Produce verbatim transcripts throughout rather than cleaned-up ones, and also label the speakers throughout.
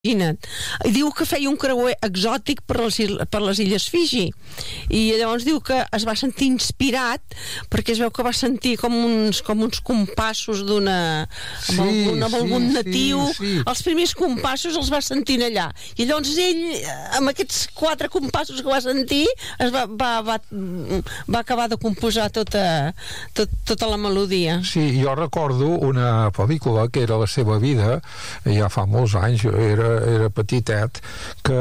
Speaker 1: Imagina't. Diu que feia un creuer exòtic per les, per les illes Fiji i llavors diu que es va sentir inspirat perquè es veu que va sentir com uns, com uns compassos d'una amb,
Speaker 2: sí,
Speaker 1: algun, amb
Speaker 2: sí,
Speaker 1: algun natiu
Speaker 2: sí, sí.
Speaker 1: Els primers compassos els va sentir allà i llavors ell amb aquests quatre compassos que va sentir es va, va, va, va acabar de composar tota, tot, tota la melodia.
Speaker 2: Sí, jo recordo una pel·lícula que era la seva vida, ja fa molts anys, jo era era petitet, que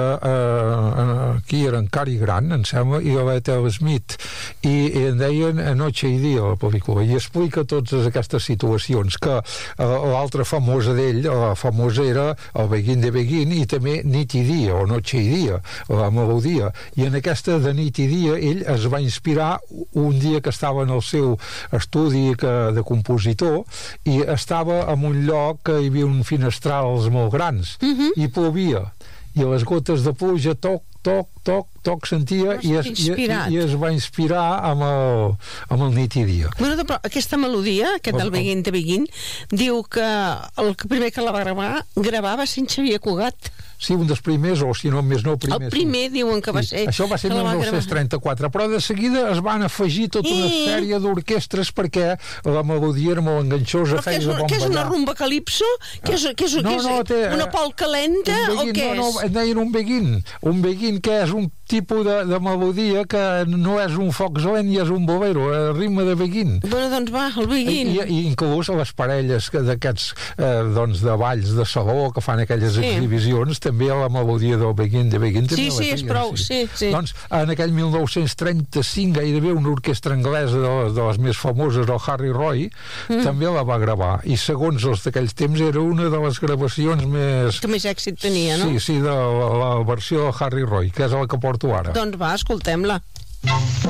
Speaker 2: eh, aquí era en Cary Grant, em sembla, i la Bethel Smith, i, i en deien Noche i dia, la pel·lícula, i explica totes aquestes situacions, que eh, l'altra famosa d'ell, la famosa era el Begin de Begin, i també Nit i dia, o Noche i dia, la melodia, i en aquesta de Nit i dia ell es va inspirar un dia que estava en el seu estudi que, de compositor, i estava en un lloc que hi havia uns finestrals molt grans, mm-hmm. i plovia, i les gotes de pluja toc, toc, toc, toc sentia i es, i, i es va inspirar amb el, amb el Nit i dia.
Speaker 1: Bueno, però aquesta melodia, aquest del Begin de Begin, diu que el primer que la va gravar, gravar va ser en Xavier Cugat.
Speaker 2: Sí, un dels primers, o si no, més no, el primer.
Speaker 1: El primer sí. Diuen que va ser...
Speaker 2: Sí. Això va ser mil nou-cents trenta-quatre, però de seguida es van afegir tota una I... sèrie d'orquestres perquè la melodia era molt enganxosa, feia de bon ballar.
Speaker 1: Què és una rumba calipso? Què és, què és,
Speaker 2: no,
Speaker 1: què és
Speaker 2: no, té,
Speaker 1: una polca lenta o què és?
Speaker 2: No, no, en deien un Begin. Un Begin que és un tipus de, de melodia que no és un foxlent i és un bolero, el ritme de Begin.
Speaker 1: Bueno, doncs va, el Begin.
Speaker 2: I, i inclús a les parelles d'aquests eh, doncs de balls de saló que fan aquelles sí. exhibicions, també la melodia del Begin de Begin
Speaker 1: sí, sí, és prou, sí, sí.
Speaker 2: Doncs en aquell mil nou-cents trenta-cinc gairebé una orquestra anglesa de, de les més famoses, el Harry Roy, mm. també la va gravar, i segons els d'aquells temps era una de les gravacions més...
Speaker 1: que més èxit tenia, no?
Speaker 2: Sí, sí, de la, la versió de Harry Roy, que és la que porto ara.
Speaker 1: Doncs va, escoltem-la.